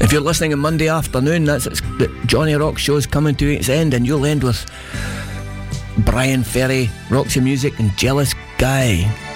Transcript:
If you're listening on Monday afternoon, the Johnny Rock show's coming to its end, and you'll end with Brian Ferry, Roxy Music and Jealous Guy.